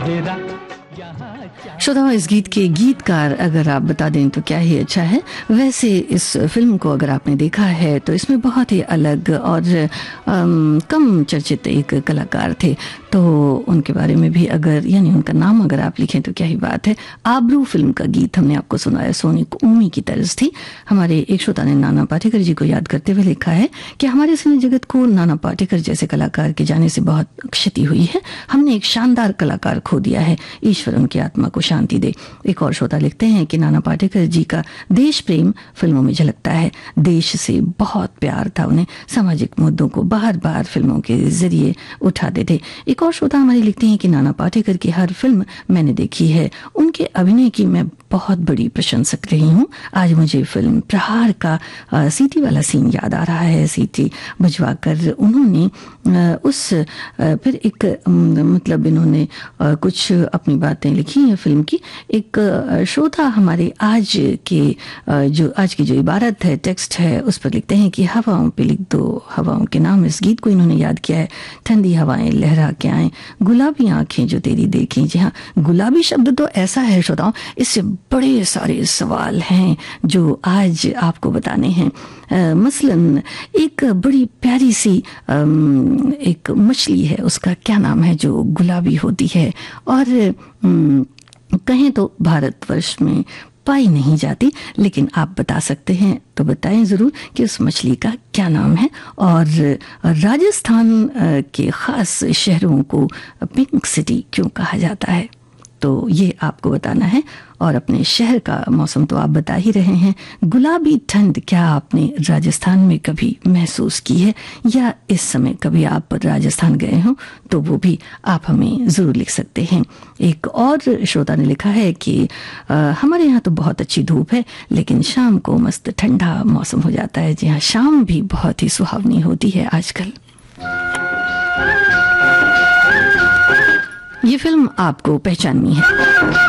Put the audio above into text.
श्रोताओं, इस गीत के गीतकार अगर आप बता दें तो क्या ही अच्छा है। वैसे इस फिल्म को अगर आपने देखा है तो इसमें बहुत ही अलग और कम चर्चित एक कलाकार थे, तो उनके बारे में भी अगर यानी उनका नाम अगर आप लिखें तो क्या ही बात है। आबरू फिल्म का गीत हमने आपको सुनाया, सोनी ऊमी की तर्ज थी। हमारे एक श्रोता ने नाना पाटेकर जी को याद करते हुए लिखा है कि हमारे सिने जगत को नाना पाटेकर जैसे कलाकार के जाने से बहुत क्षति हुई है। हमने एक शानदार कलाकार खो दिया है, ईश्वर उनकी आत्मा को शांति दे। एक और श्रोता लिखते हैं कि नाना पाटेकर जी का देश प्रेम फिल्मों में झलकता है। देश से बहुत प्यार था उन्हें, सामाजिक मुद्दों को बार बार फिल्मों के जरिए उठाते थे। एक और श्रोता हमारे लिखते हैं कि नाना पाटेकर की हर फिल्म मैंने देखी है, उनके अभिनय की मैं बहुत बड़ी प्रशंसक रही हूँ। आज मुझे फिल्म प्रहार का सीटी वाला सीन याद आ रहा है। सीटी बजवा कर उन्होंने फिर एक मतलब इन्होंने कुछ अपनी बातें लिखी हैं फिल्म की। एक श्रोता हमारे आज की जो इबारत है, टेक्स्ट है, उस पर लिखते हैं कि हवाओं पे लिख दो हवाओं के नाम। इस गीत को इन्होंने याद किया है। ठंडी हवाएं लहरा के आए, गुलाबी आंखें जो तेरी देखें। जी हाँ, गुलाबी शब्द तो ऐसा है श्रोताओं, इससे बड़े सारे सवाल हैं जो आज आपको बताने हैं। मसलन एक बड़ी प्यारी सी एक मछली है, उसका क्या नाम है जो गुलाबी होती है और कहें तो भारतवर्ष में पाई नहीं जाती, लेकिन आप बता सकते हैं तो बताएं जरूर कि उस मछली का क्या नाम है। और राजस्थान के खास शहरों को पिंक सिटी क्यों कहा जाता है, तो ये आपको बताना है। और अपने शहर का मौसम तो आप बता ही रहे हैं। गुलाबी ठंड क्या आपने राजस्थान में कभी महसूस की है, या इस समय कभी आप राजस्थान गए हो, तो वो भी आप हमें ज़रूर लिख सकते हैं। एक और श्रोता ने लिखा है कि हमारे यहाँ तो बहुत अच्छी धूप है, लेकिन शाम को मस्त ठंडा मौसम हो जाता है। जी हाँ, शाम भी बहुत ही सुहावनी होती है आजकल। ये फिल्म आपको पहचाननी है।